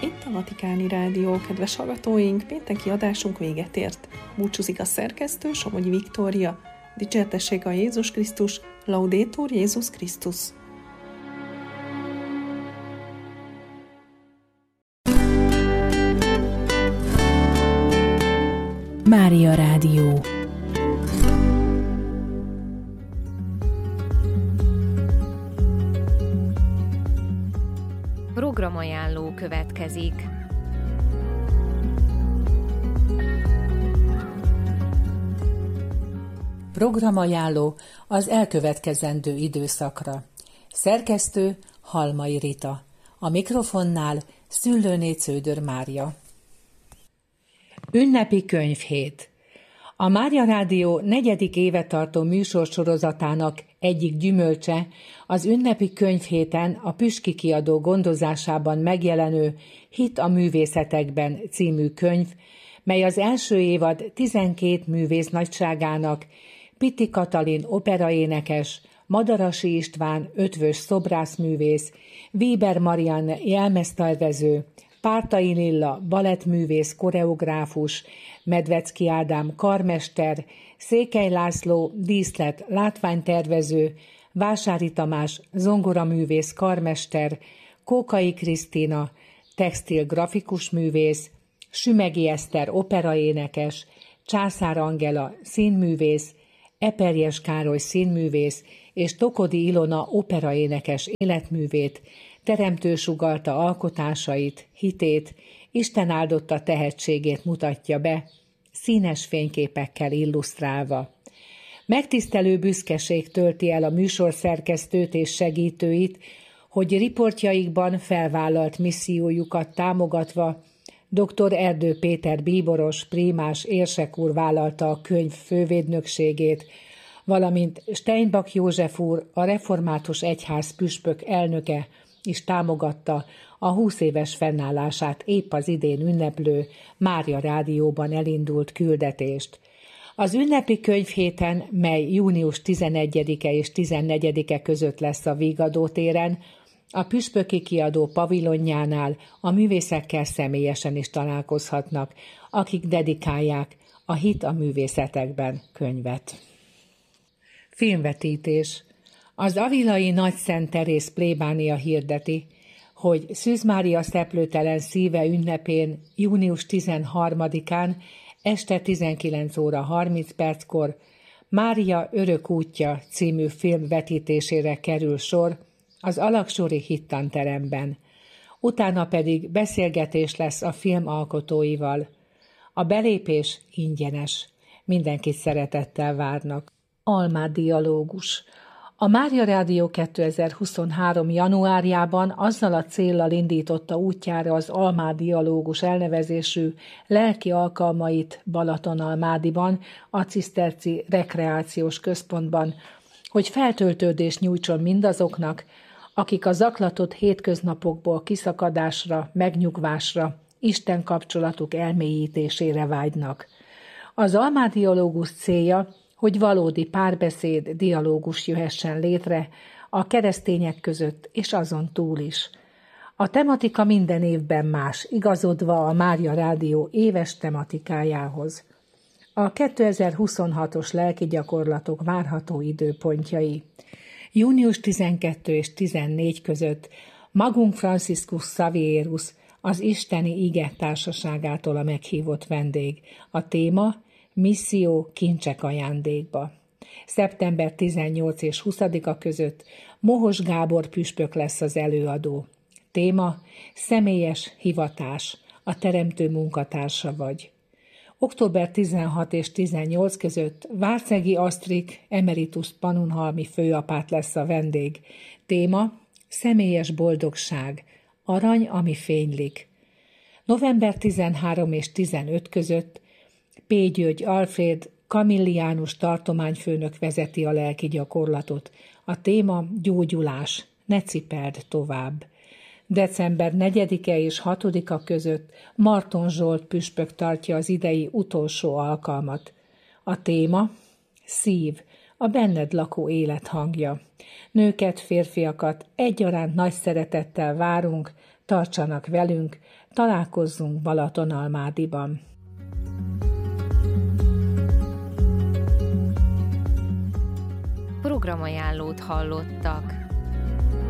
Itt a Vatikáni Rádió, kedves hallgatóink, pénteki adásunk véget ért. Búcsúzik a szerkesztő, Somogyi Viktória. Dicsértessék a Jézus Krisztus, Laudetur Jézus Krisztus. Mária Rádió. Programajánló következik. Programajánló az elkövetkezendő időszakra. Szerkesztő Halmai Rita. A mikrofonnál Szüllőné Cződör Mária. Ünnepi könyvhét. A Mária Rádió 4. éve tartó műsorsorozatának egyik gyümölcse az ünnepi könyvhéten a Püspöki Kiadó gondozásában megjelenő Hit a művészetekben című könyv, mely az első évad 12 művész nagyságának, Pitti Katalin operaénekes, Madarasi István ötvös szobrászművész, Weber Marianne jelmeztervező, Pártai Lilla balettművész koreográfus, Medvecki Ádám karmester, Székely László díszlet látványtervező, Vásári Tamás zongoraművész karmester, Kókai Krisztina textil grafikus művész, Sümegi Eszter operaénekes, Császár Angela színművész, Eperjes Károly színművész és Tokodi Ilona operaénekes életművét, teremtő sugallta alkotásait, hitét, Isten áldotta tehetségét mutatja be, színes fényképekkel illusztrálva. Megtisztelő büszkeség tölti el a műsorszerkesztőt és segítőit, hogy riportjaikban felvállalt missziójukat támogatva dr. Erdő Péter bíboros, prímás érsek úr vállalta a könyv fővédnökségét, valamint Steinbach József úr, a Református Egyház püspök elnöke is támogatta a 20 éves fennállását épp az idén ünneplő Mária Rádióban elindult küldetést. Az ünnepi könyvhéten, mely június 11-e és 14-e között lesz a Vigadó téren, a Püspöki Kiadó pavilonjánál a művészekkel személyesen is találkozhatnak, akik dedikálják a Hit a művészetekben könyvet. Filmvetítés. Az avilai Nagy Szent Teréz plébánia hirdeti, hogy Szűz Mária szeplőtelen szíve ünnepén június 13-án este 19 óra 30 perckor Mária örök útja című film vetítésére kerül sor az Alaksori Hittanteremben. Utána pedig beszélgetés lesz a film alkotóival. A belépés ingyenes. Mindenkit szeretettel várnak. Almád dialógus. A Mária Rádió 2023. januárjában azzal a céllal indította útjára az Almád dialógus elnevezésű lelki alkalmait Balatonalmádiban, a Ciszterci Rekreációs Központban, hogy feltöltődést nyújtson mindazoknak, akik a zaklatott hétköznapokból kiszakadásra, megnyugvásra, Isten kapcsolatuk elmélyítésére vágynak. Az Almád dialógus célja, hogy valódi párbeszéd, dialógus jöhessen létre a keresztények között és azon túl is. A tematika minden évben más, igazodva a Mária Rádió éves tematikájához. A 2026-os lelki gyakorlatok várható időpontjai. Június 12 és 14 között Magunk Franciscus Xavierus, az Isteni Ige Társaságától a meghívott vendég. A téma Misszió kincsek ajándékba. Szeptember 18 és 20-a között Mohos Gábor püspök lesz az előadó. Téma személyes hivatás, a teremtő munkatársa vagy. Október 16 és 18 között Várcegi Asztrik emeritus pannonhalmi főapát lesz a vendég. Téma személyes boldogság, arany, ami fénylik. November 13 és 15 között P. György Alfréd Kamilliánus tartományfőnök vezeti a lelki gyakorlatot. A téma gyógyulás, ne cipeld tovább. December 4-e és 6-a között Marton Zsolt püspök tartja az idei utolsó alkalmat. A téma szív, a benned lakó élet hangja. Nőket, férfiakat egyaránt nagy szeretettel várunk, tartsanak velünk, találkozzunk Balatonalmádiban. Programajánlót hallottak.